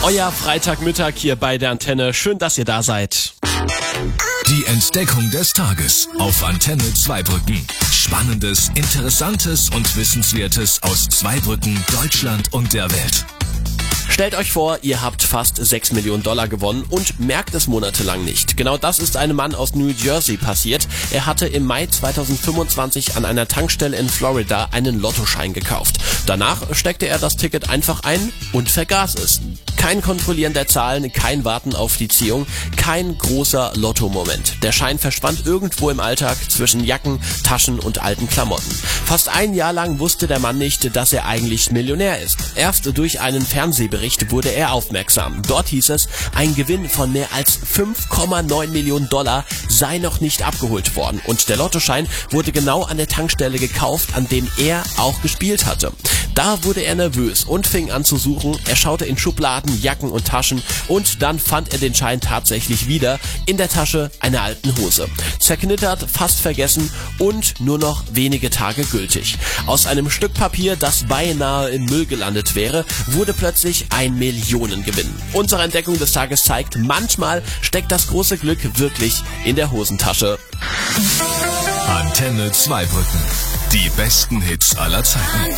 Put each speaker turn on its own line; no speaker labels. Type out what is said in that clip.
Euer Freitagmittag hier bei der Antenne. Schön, dass ihr da seid.
Die Entdeckung des Tages auf Antenne Zweibrücken. Spannendes, Interessantes und Wissenswertes aus Zweibrücken, Deutschland und der Welt.
Stellt euch vor, ihr habt fast 6 Millionen Dollar gewonnen und merkt es monatelang nicht. Genau das ist einem Mann aus New Jersey passiert. Er hatte im Mai 2025 an einer Tankstelle in Florida einen Lottoschein gekauft. Danach steckte er das Ticket einfach ein und vergaß es. Kein Kontrollieren der Zahlen, kein Warten auf die Ziehung, kein großer Lotto-Moment. Der Schein verschwand irgendwo im Alltag zwischen Jacken, Taschen und alten Klamotten. Fast ein Jahr lang wusste der Mann nicht, dass er eigentlich Millionär ist. Erst durch einen Fernsehbericht wurde er aufmerksam. Dort hieß es, ein Gewinn von mehr als 5,9 Millionen Dollar sei noch nicht abgeholt worden. Und der Lottoschein wurde genau an der Tankstelle gekauft, an dem er auch gespielt hatte. Da wurde er nervös und fing an zu suchen. Er schaute in Schubladen, Jacken und Taschen und dann fand er den Schein tatsächlich wieder in der Tasche einer alten Hose. Zerknittert, fast vergessen und nur noch wenige Tage gültig. Aus einem Stück Papier, das beinahe im Müll gelandet wäre, wurde plötzlich ein Millionengewinn. Unsere Entdeckung des Tages zeigt, manchmal steckt das große Glück wirklich in der Hosentasche.
Antenne Zweibrücken. Die besten Hits aller Zeiten.